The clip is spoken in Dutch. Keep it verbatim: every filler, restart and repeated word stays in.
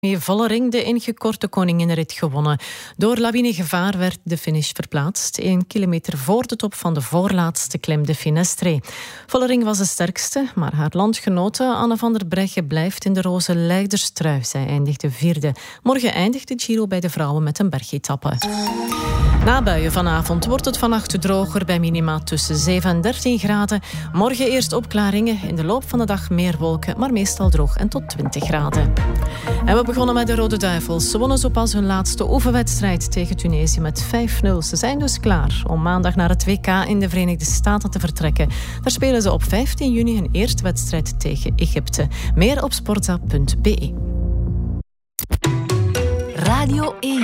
Vollering de ingekorte koninginnenrit gewonnen. Door lawinegevaar werd de finish verplaatst. Eén kilometer voor de top van de voorlaatste klim de Finestre. Vollering was de sterkste, maar haar landgenote Anne van der Breggen blijft in de roze leiderstrui. Zij eindigde vierde. Morgen eindigt de Giro bij de vrouwen met een bergetappe. Na buien vanavond wordt het vannacht droger bij minima tussen zeven en dertien graden. Morgen eerst opklaringen, in de loop van de dag meer wolken, maar meestal droog en tot twintig graden. En we begonnen met de Rode Duivels. Ze wonnen zo pas hun laatste oefenwedstrijd tegen Tunesië met vijf nul. Ze zijn dus klaar om maandag naar het W K in de Verenigde Staten te vertrekken. Daar spelen ze op vijftien juni hun eerste wedstrijd tegen Egypte. Meer op sportza punt be. Radio één.